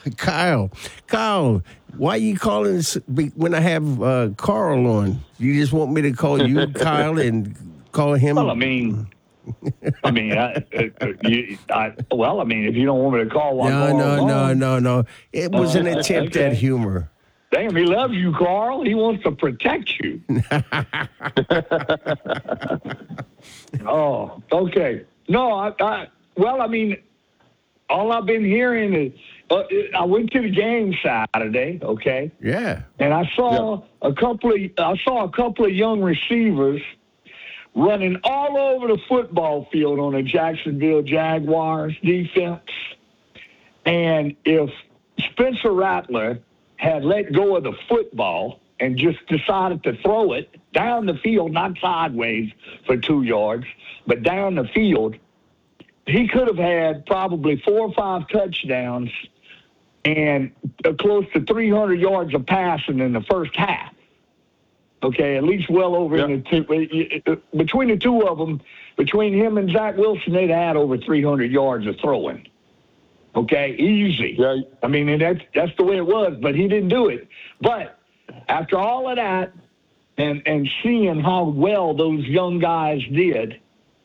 Kyle, why you calling when I have Carl on? You just want me to call you Kyle and call him? Well, if you don't want me to call one, No. It was an attempt at humor. Damn, he loves you, Carl. He wants to protect you. Oh, okay. No, all I've been hearing is I went to the game Saturday, okay? Yeah. And I saw a couple of young receivers running all over the football field on the Jacksonville Jaguars defense. And if Spencer Rattler had let go of the football and just decided to throw it down the field, not sideways for 2 yards, but down the field, he could have had probably 4 or 5 touchdowns and close to 300 yards of passing in the first half. Okay, at least well over in the between the two of them, between him and Zach Wilson, they'd had over 300 yards of throwing. Okay, easy. Yeah. And that's the way it was, but he didn't do it. But after all of that and seeing how well those young guys did,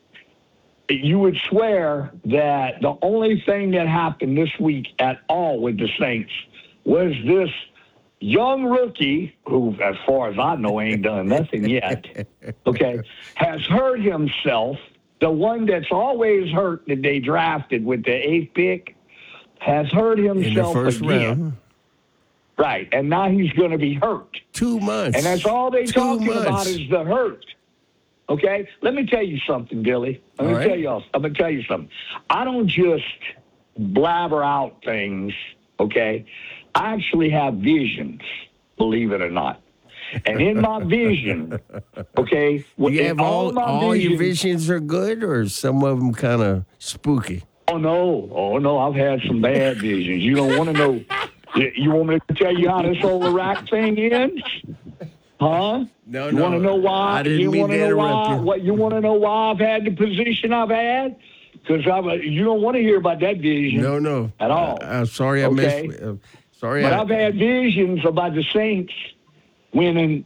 you would swear that the only thing that happened this week at all with the Saints was this young rookie, who, as far as I know, ain't done nothing yet, okay, has hurt himself. The one that's always hurt that they drafted with the 8th pick has hurt himself in the first again. round. Right, and now he's going to be hurt. 2 months. And that's all they're 2 talking months. about is the hurt. Okay? Let me tell you something, Billy. I'm going to tell you something. I don't just blabber out things, okay? I actually have visions, believe it or not. And in my vision, okay? Do you have all your visions are good, or some of them kind of spooky? Oh, no. I've had some bad visions. You don't want to know. You want me to tell you how this whole Iraq thing ends? Huh? No. You want to know why? I didn't mean to interrupt you. What, you want to know why I've had the position I've had? Because you don't want to hear about that vision. No. At all. I'm sorry I missed. Sorry. But I've had visions about the Saints winning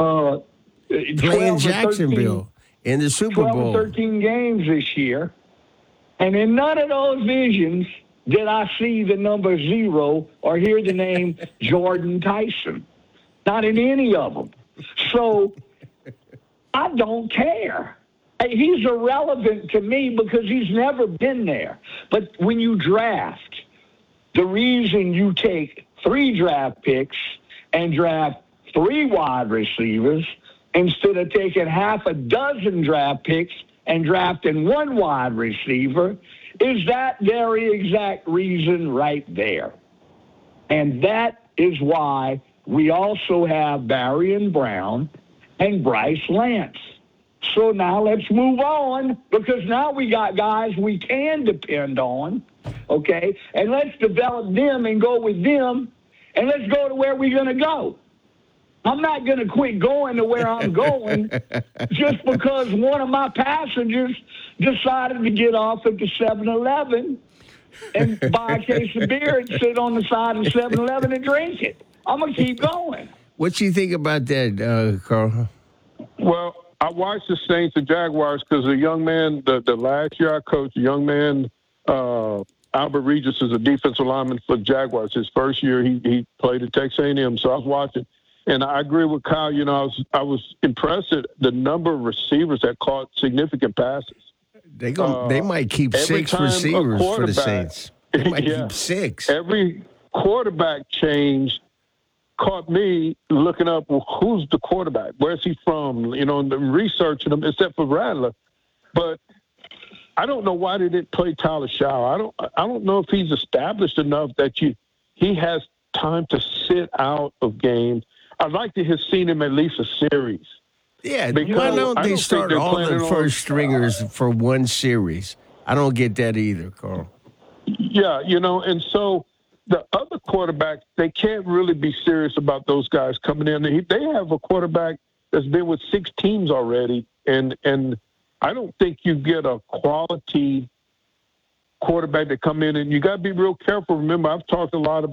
playing Jacksonville in the Super Bowl. 12 or 13 games this year. And in none of those visions did I see the number 0 or hear the name Jordan Tyson. Not in any of them. So I don't care. He's irrelevant to me because he's never been there. But when you draft, the reason you take 3 draft picks and draft 3 wide receivers instead of taking half a dozen draft picks and drafting 1 wide receiver is that very exact reason right there. And that is why we also have Barian Brown and Bryce Lance. So now let's move on, because now we got guys we can depend on, okay? And let's develop them and go with them, and let's go to where we're going to go. I'm not going to quit going to where I'm going just because one of my passengers decided to get off at the 7-Eleven and buy a case of beer and sit on the side of the 7-Eleven and drink it. I'm going to keep going. What you think about that, Carl? Well, I watched the Saints and Jaguars because the young man, the last year I coached, the young man, Albert Regis is a defensive lineman for the Jaguars. His first year, he played at Texas A&M, so I was watching. And I agree with Kyle. You know, I was impressed at the number of receivers that caught significant passes. They might keep 6 receivers for the Saints. They might keep 6. Every quarterback change caught me looking up, well, who's the quarterback? Where's he from? You know, and researching them, except for Rattler. But I don't know why they didn't play Tyler Shaw. I don't know if he's established enough that he has time to sit out of games. I'd like to have seen him at least a series. Yeah, why don't they start all the first stringers for one series? I don't get that either, Carl. Yeah, you know, and so the other quarterbacks, they can't really be serious about those guys coming in. They have a quarterback that's been with 6 teams already, and I don't think you get a quality quarterback to come in, and you got to be real careful. Remember, I've talked a lot about